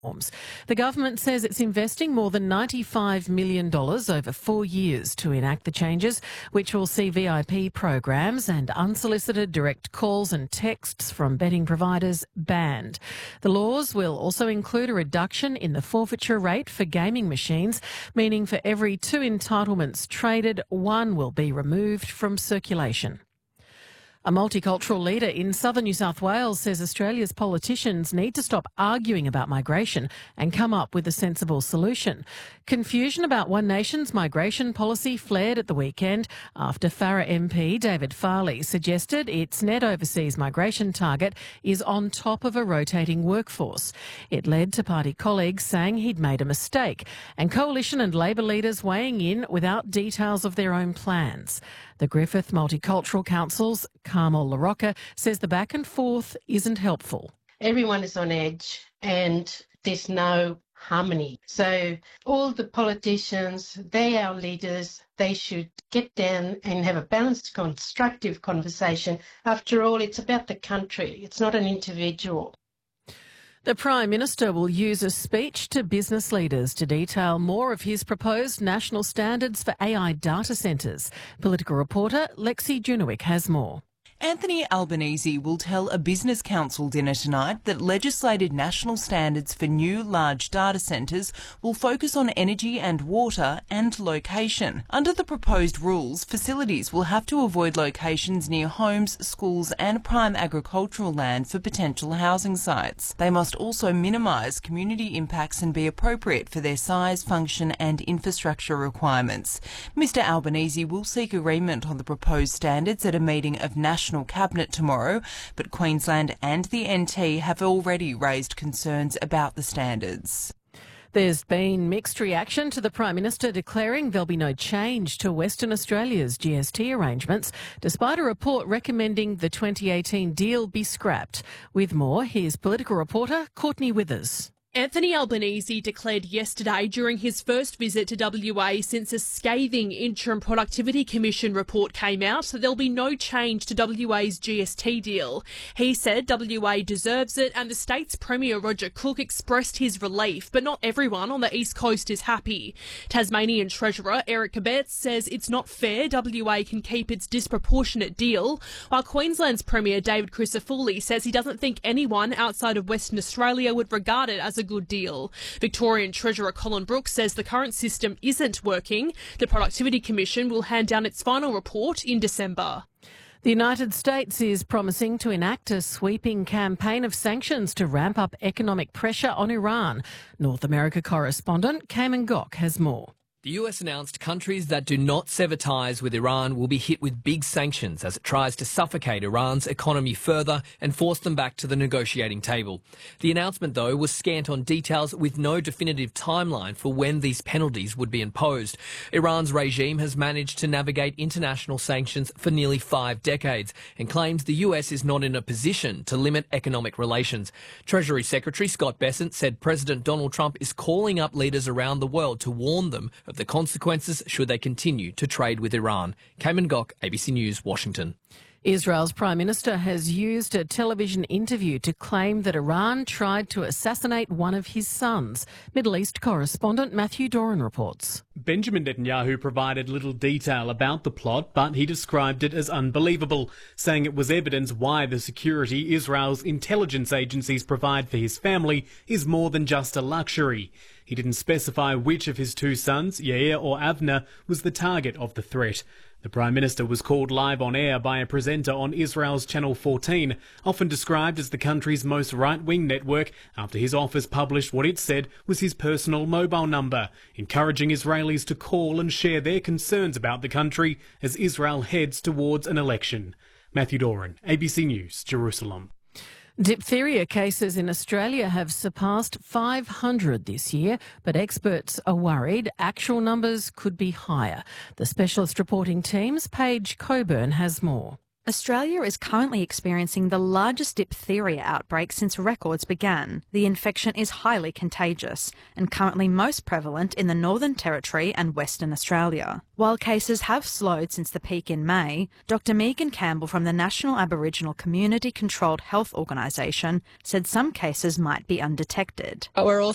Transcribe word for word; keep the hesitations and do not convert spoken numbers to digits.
The government says it's investing more than ninety-five million dollars over four years to enact the changes, which will see V I P programs and unsolicited direct calls and texts from betting providers banned. The laws will also include a reduction in the forfeiture rate for gaming machines, meaning for every two entitlements traded, one will be removed from circulation. A multicultural leader in southern New South Wales says Australia's politicians need to stop arguing about migration and come up with a sensible solution. Confusion about One Nation's migration policy flared at the weekend after Farrer M P David Farley suggested its net overseas migration target is on top of a rotating workforce. It led to party colleagues saying he'd made a mistake and Coalition and Labor leaders weighing in without details of their own plans. The Griffith Multicultural Council's Carmel LaRocca says the back and forth isn't helpful. Everyone is on edge and there's no harmony. So all the politicians, they are leaders, they should get down and have a balanced, constructive conversation. After all, it's about the country. It's not an individual. The Prime Minister will use a speech to business leaders to detail more of his proposed national standards for A I data centres. Political reporter Lexi Junowick has more. Anthony Albanese will tell a Business Council dinner tonight that legislated national standards for new large data centres will focus on energy and water and location. Under the proposed rules, facilities will have to avoid locations near homes, schools and prime agricultural land for potential housing sites. They must also minimise community impacts and be appropriate for their size, function and infrastructure requirements. Mister Albanese will seek agreement on the proposed standards at a meeting of National Cabinet tomorrow, but Queensland and the N T have already raised concerns about the standards. There's been mixed reaction to the Prime Minister declaring there'll be no change to Western Australia's G S T arrangements, despite a report recommending the twenty eighteen deal be scrapped. With more, here's political reporter Courtney Withers. Anthony Albanese declared yesterday during his first visit to W A since a scathing Interim Productivity Commission report came out that there'll be no change to W A's G S T deal. He said W A deserves it and the state's Premier Roger Cook expressed his relief, but not everyone on the East Coast is happy. Tasmanian Treasurer Eric Abetz says it's not fair W A can keep its disproportionate deal, while Queensland's Premier David Crisafulli says he doesn't think anyone outside of Western Australia would regard it as a good deal. Victorian Treasurer Colin Brooks says the current system isn't working. The Productivity Commission will hand down its final report in December. The United States is promising to enact a sweeping campaign of sanctions to ramp up economic pressure on Iran. North America correspondent Cayman Gok has more. The U S announced countries that do not sever ties with Iran will be hit with big sanctions as it tries to suffocate Iran's economy further and force them back to the negotiating table. The announcement, though, was scant on details with no definitive timeline for when these penalties would be imposed. Iran's regime has managed to navigate international sanctions for nearly five decades and claims the U S is not in a position to limit economic relations. Treasury Secretary Scott Bessent said President Donald Trump is calling up leaders around the world to warn them of the consequences should they continue to trade with Iran. Cayman Gok, A B C News, Washington. Israel's Prime Minister has used a television interview to claim that Iran tried to assassinate one of his sons. Middle East correspondent Matthew Doran reports. Benjamin Netanyahu provided little detail about the plot, but he described it as unbelievable, saying it was evidence why the security Israel's intelligence agencies provide for his family is more than just a luxury. He didn't specify which of his two sons, Yair or Avner, was the target of the threat. The Prime Minister was called live on air by a presenter on Israel's Channel fourteen, often described as the country's most right-wing network, after his office published what it said was his personal mobile number, encouraging Israelis to call and share their concerns about the country as Israel heads towards an election. Matthew Doran, A B C News, Jerusalem. Diphtheria cases in Australia have surpassed five hundred this year, but experts are worried actual numbers could be higher. The specialist reporting team's Paige Coburn has more. Australia is currently experiencing the largest diphtheria outbreak since records began. The infection is highly contagious and currently most prevalent in the Northern Territory and Western Australia. While cases have slowed since the peak in May, Doctor Megan Campbell from the National Aboriginal Community Controlled Health Organisation said some cases might be undetected. But we're also